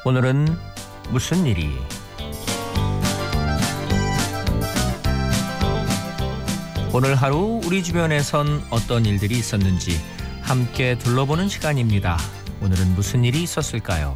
오늘은 무슨 일이? 오늘 하루 우리 주변에선 어떤 일들이 있었는지 함께 둘러보는 시간입니다. 오늘은 무슨 일이 있었을까요?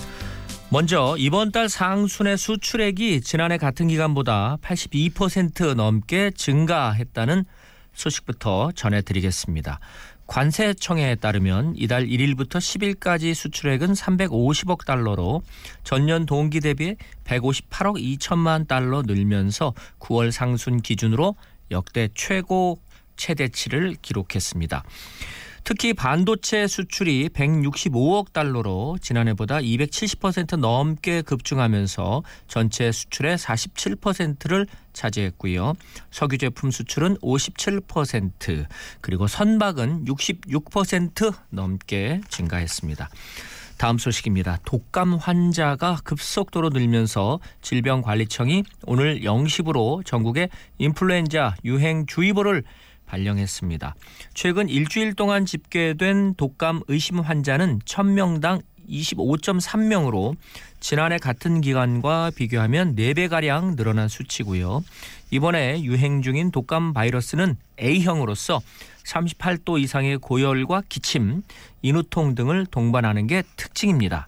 먼저 이번 달 상순의 수출액이 지난해 같은 기간보다 82% 넘게 증가했다는 소식부터 전해드리겠습니다. 관세청에 따르면 이달 1일부터 10일까지 수출액은 350억 달러로 전년 동기 대비 158억 2천만 달러 늘면서 9월 상순 기준으로 역대 최고 최대치를 기록했습니다. 특히 반도체 수출이 165억 달러로 지난해보다 270% 넘게 급증하면서 전체 수출의 47%를 차지했고요. 석유 제품 수출은 57%, 그리고 선박은 66% 넘게 증가했습니다. 다음 소식입니다. 독감 환자가 급속도로 늘면서 질병관리청이 오늘 0시부로 전국에 인플루엔자 유행주의보를 발령했습니다. 최근 일주일 동안 집계된 독감 의심 환자는 1000명당 25.3명으로 지난해 같은 기간과 비교하면 4배가량 늘어난 수치고요. 이번에 유행 중인 독감 바이러스는 A형으로서 38도 이상의 고열과 기침, 인후통 등을 동반하는 게 특징입니다.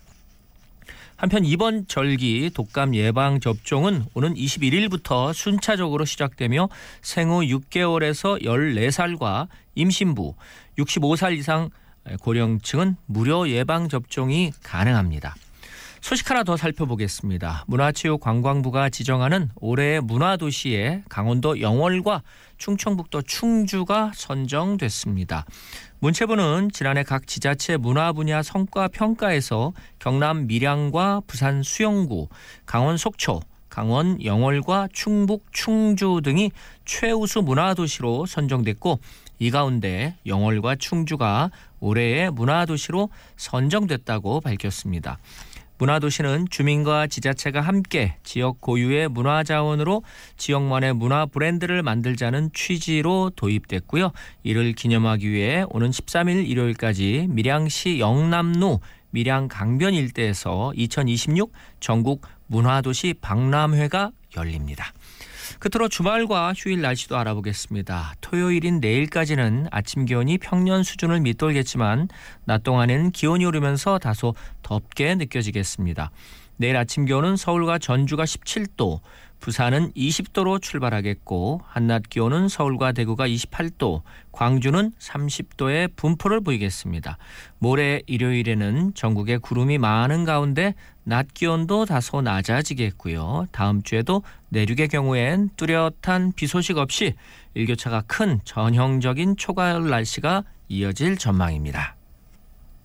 한편 이번 절기 독감 예방 접종은 오는 21일부터 순차적으로 시작되며 생후 6개월에서 14살과 임신부, 65살 이상 고령층은 무료 예방 접종이 가능합니다. 소식 하나 더 살펴보겠습니다. 문화체육관광부가 지정하는 올해의 문화도시에 강원도 영월과 충청북도 충주가 선정됐습니다. 문체부는 지난해 각 지자체 문화 분야 성과 평가에서 경남 밀양과 부산 수영구, 강원 속초, 강원 영월과 충북 충주 등이 최우수 문화도시로 선정됐고 이 가운데 영월과 충주가 올해의 문화도시로 선정됐다고 밝혔습니다. 문화도시는 주민과 지자체가 함께 지역 고유의 문화자원으로 지역만의 문화 브랜드를 만들자는 취지로 도입됐고요. 이를 기념하기 위해 오는 13일 일요일까지 밀양시 영남로 밀양 강변 일대에서 2026 전국 문화도시 박람회가 열립니다. 끝으로 주말과 휴일 날씨도 알아보겠습니다. 토요일인 내일까지는 아침 기온이 평년 수준을 밑돌겠지만 낮 동안에는 기온이 오르면서 다소 덥게 느껴지겠습니다. 내일 아침 기온은 서울과 전주가 17도, 부산은 20도로 출발하겠고 한낮 기온은 서울과 대구가 28도, 광주는 30도의 분포를 보이겠습니다. 모레 일요일에는 전국에 구름이 많은 가운데 낮 기온도 다소 낮아지겠고요. 다음 주에도 내륙의 경우엔 뚜렷한 비 소식 없이 일교차가 큰 전형적인 초가을 날씨가 이어질 전망입니다.